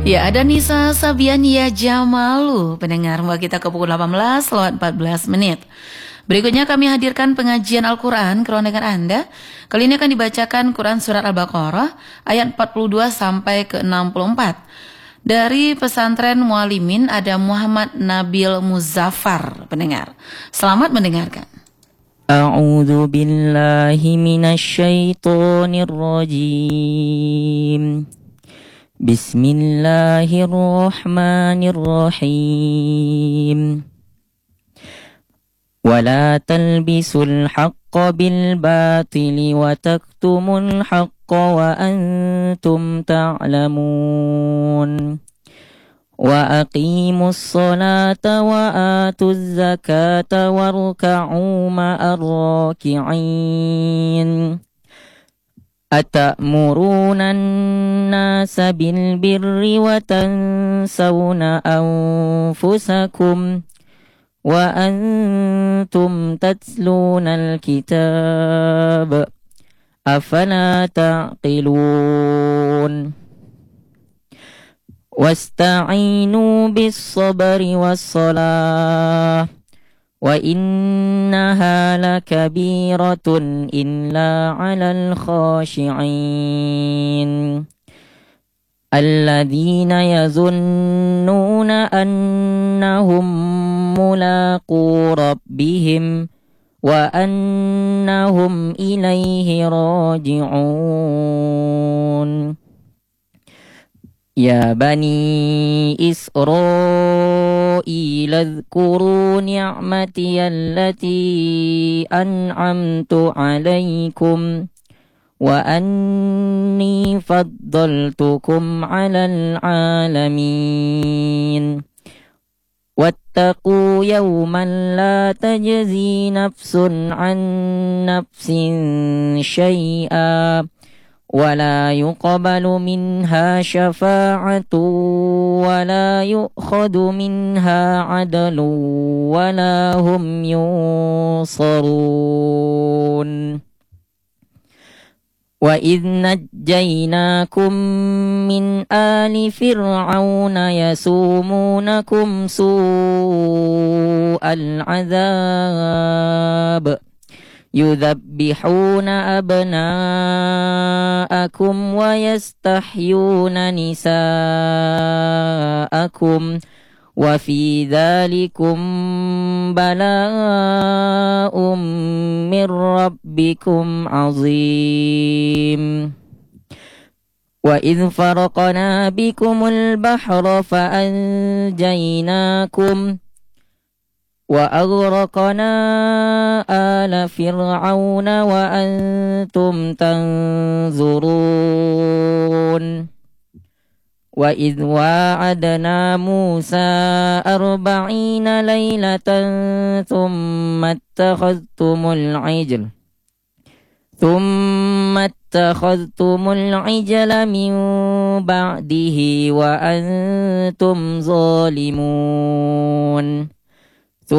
Ya, ada Nisa Sabiania Jamalu, pendengar bahwa kita ke pukul 18 lewat 14 menit. Berikutnya kami hadirkan pengajian Al-Quran keronekan Anda. Kali ini akan dibacakan Quran Surat Al-Baqarah ayat 42 sampai ke 64. Dari pesantren Mualimin ada Muhammad Nabil Muzaffar, pendengar. Selamat mendengarkan. A'udzu billahi minasyaitonir rajim. Bismillahirrahmanirrahim. ولا تلبسوا الحق بالباطل وتكتموا الحق وأنتم تعلمون وأقيموا الصلاة وآتوا الزكاة واركعوا مع الراكعين أتأمرون الناس بالبر وتنسون أنفسكم وأنتم تتلون الكتاب أفلا تعقلون واستعينوا بالصبر والصلاة وإنها لكبيرة إلا على الخاشعين الذين يظنون أنهم ملاقو ربهم وأنهم إليه راجعون يا بني إسرائيل اذكروا نعمتي التي أنعمت عليكم وأني فضلتكم على العالمين واتقوا يوما لا تجزي نفس عن نفس شيئا ولا يقبل منها شفاعة ولا يؤخذ منها عدل ولا هم ينصرون وإذ نجيناكم من آل فرعون يسومونكم سوء العذاب يذبحون أبناءكم ويستحيون نساءكم وفي ذلكم بلاء من ربكم عظيم وإذ فرقنا بكم البحر فأنجيناكم وأغرقنا آل فرعون وأنتم تنظرون وإذ واعدنا موسى 40 ليلة ثم اتخذتم العجل من بعده وأنتم ظالمون